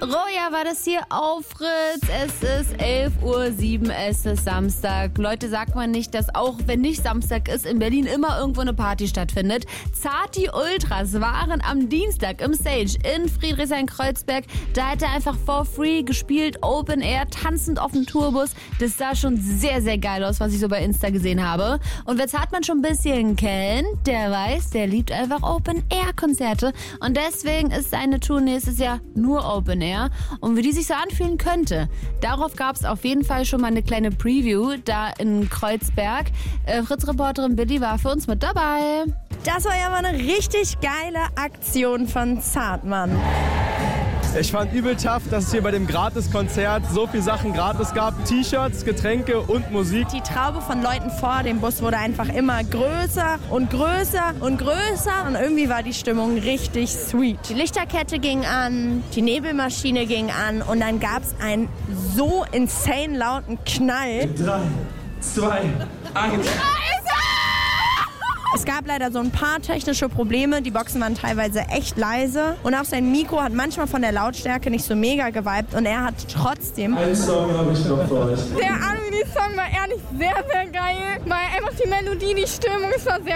Roja war das hier auf Fritz. Es ist 11:07 Uhr, es ist Samstag. Leute, sagt man nicht, dass auch wenn nicht Samstag ist, in Berlin immer irgendwo eine Party stattfindet? Zati Ultras waren am Dienstag im Stage in Friedrichshain-Kreuzberg. Da hat er einfach for free gespielt, Open Air, tanzend auf dem Tourbus. Das sah schon sehr, sehr geil aus, was ich so bei Insta gesehen habe. Und wer Zartmann schon ein bisschen kennt, der weiß, der liebt einfach Open Air Konzerte. Und deswegen ist seine Tour nächstes Jahr nur Open Air. Und wie die sich so anfühlen könnte, darauf gab es auf jeden Fall schon mal eine kleine Preview da in Kreuzberg. Fritz-Reporterin Billy war für uns mit dabei. Das war ja mal eine richtig geile Aktion von Zartmann. Ich fand übel tough, dass es hier bei dem Gratis-Konzert so viele Sachen gratis gab. T-Shirts, Getränke und Musik. Die Traube von Leuten vor dem Bus wurde einfach immer größer und größer und größer. Und irgendwie war die Stimmung richtig sweet. Die Lichterkette ging an, die Nebelmaschine ging an und dann gab es einen so insane lauten Knall. 3, 2, 1... Es gab leider so ein paar technische Probleme. Die Boxen waren teilweise echt leise. Und auch sein Mikro hat manchmal von der Lautstärke nicht so mega geweibt. Und er hat trotzdem... Einen Song habe ich noch für euch. Der Armin-Song war ehrlich sehr, sehr geil. Weil einfach die Melodie, die Stimmung, es war sehr